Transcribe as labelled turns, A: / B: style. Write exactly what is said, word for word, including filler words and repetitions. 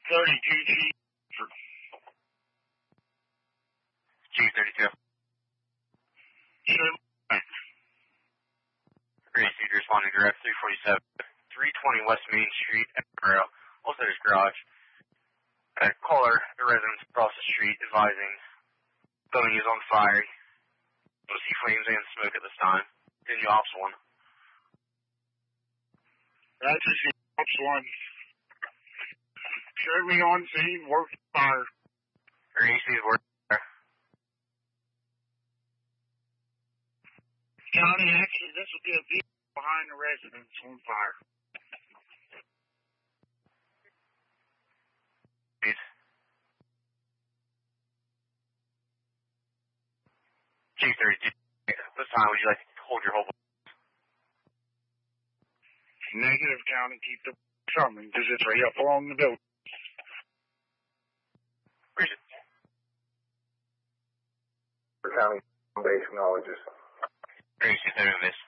A: thirty-two G.
B: G thirty-two.
A: Sure.
B: Gracie, you're responding direct three forty-seven, three twenty West Main Street, Edinburgh, Ulster's Garage. A caller, the residents across the street, advising building is on fire. You'll see flames and smoke at this time. Then you ops one.
A: That's just ops one. Show me on scene, work fire.
B: Gracie's work fire.
A: County, actually, this will be a vehicle behind the residence on fire.
B: G thirty-two. This time, would you like to hold your whole
A: Negative, County. Keep the coming, because it's right up along the building.
B: Where's it?
C: For County Base acknowledges.
B: Gracie, there it is.